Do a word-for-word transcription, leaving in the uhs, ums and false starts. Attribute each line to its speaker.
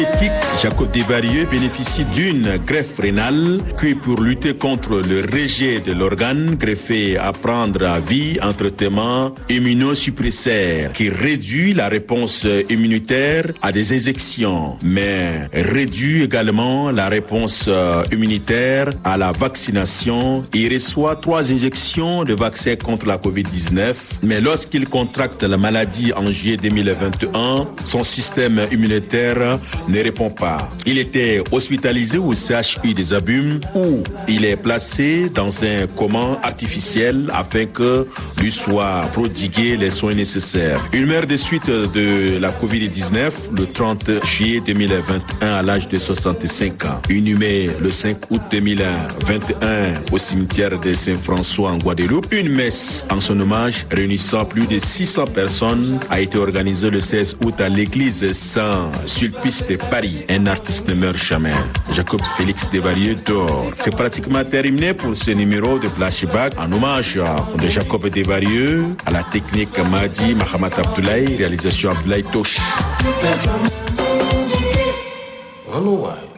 Speaker 1: Jacob Desvarieux bénéficie d'une greffe rénale qui, pour lutter contre le rejet de l'organe greffé, à prendre à vie un traitement immunosuppresseur qui réduit la réponse immunitaire à des injections, mais réduit également la réponse immunitaire à la vaccination. Il reçoit trois injections de vaccin contre la covid dix-neuf, mais lorsqu'il contracte la maladie en juillet deux mille vingt et un, son système immunitaire ne répond pas. Il était hospitalisé au C H U des Abîmes où il est placé dans un coma artificiel afin que lui soient prodigués les soins nécessaires. Il meurt de suite de la covid dix-neuf le trente juillet deux mille vingt et un à l'âge de soixante-cinq ans. Inhumé le cinq août deux mille vingt et un au cimetière de Saint-François en Guadeloupe. Une messe en son hommage réunissant plus de six cents personnes a été organisée le seize août à l'église Saint-Sulpice de Paris. Un artiste ne meurt jamais. Jacob Félix Desvarieux dort. C'est pratiquement terminé pour ce numéro de Flashback en hommage de Jacob Desvarieux, à la technique Madi Mahamat Abdoulaye, réalisation Abdoulaye Tosh.